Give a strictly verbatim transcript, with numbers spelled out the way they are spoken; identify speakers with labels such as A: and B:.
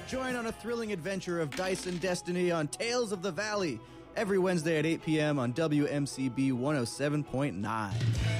A: Join on a thrilling adventure of dice and destiny on Tales of the Valley every Wednesday at eight p.m. on W M C B one oh seven point nine.